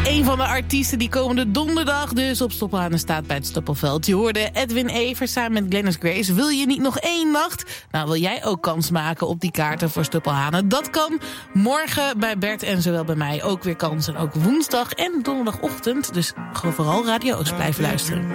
Een van de artiesten die komende donderdag dus op Stoppelhanen staat bij het Stoppelveld. Je hoorde Edwin Evers samen met Glennis Grace. Wil je niet nog 1 nacht? Nou, wil jij ook kans maken op die kaarten voor Stoppelhanen? Dat kan morgen bij Bert en zowel bij mij ook weer kans. En ook woensdag en donderdagochtend. Dus gewoon vooral Radio Oost blijven luisteren.